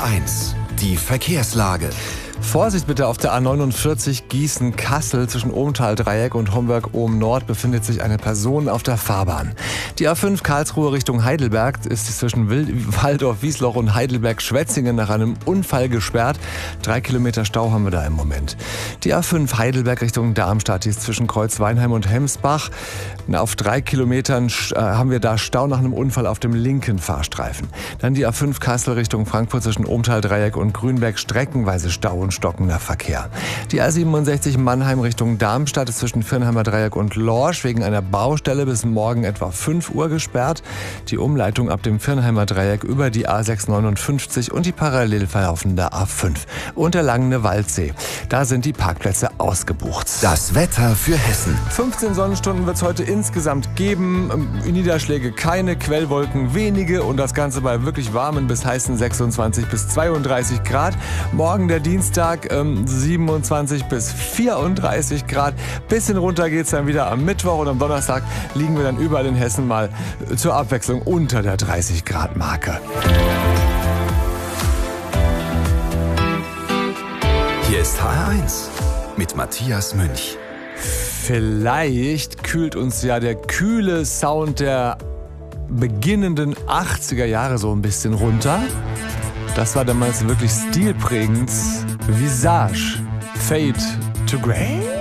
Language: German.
HR1, die Verkehrslage. Vorsicht bitte, auf der A49 Gießen-Kassel zwischen Ohmtal-Dreieck und Homburg-Ohm-Nord befindet sich eine Person auf der Fahrbahn. Die A5 Karlsruhe Richtung Heidelberg ist zwischen Waldorf-Wiesloch und Heidelberg-Schwetzingen nach einem Unfall gesperrt. 3 Kilometer Stau haben wir da im Moment. Die A5 Heidelberg Richtung Darmstadt, die ist zwischen Kreuzweinheim und Hemsbach. Auf 3 Kilometern haben wir da Stau nach einem Unfall auf dem linken Fahrstreifen. Dann die A5 Kassel Richtung Frankfurt zwischen Ohmtal-Dreieck und Grünberg, streckenweise Stau und stockender Verkehr. Die A67 Mannheim Richtung Darmstadt ist zwischen Viernheimer Dreieck und Lorsch wegen einer Baustelle bis morgen etwa 5 Uhr gesperrt. Die Umleitung ab dem Viernheimer Dreieck über die A659 und die parallel verlaufende A5 und der Langne Waldsee. Da sind die Parkplätze ausgebucht. Das Wetter für Hessen. 15 Sonnenstunden wird es heute insgesamt geben. Niederschläge keine, Quellwolken wenige und das Ganze bei wirklich warmen bis heißen 26 bis 32 Grad. Morgen der Dienstag 27 bis 34 Grad. Bisschen runter geht's dann wieder am Mittwoch und am Donnerstag liegen wir dann überall in Hessen mal zur Abwechslung unter der 30 Grad Marke. Hier ist HR1 mit Matthias Münch. Vielleicht kühlt uns ja der kühle Sound der beginnenden 80er Jahre so ein bisschen runter. Das war damals wirklich stilprägend. Visage, Fade to Grey.